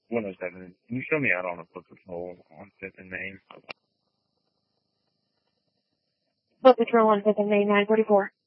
107. Can you show me out on a foot patrol on 5th and Main? Foot patrol on 5th and Main, 944.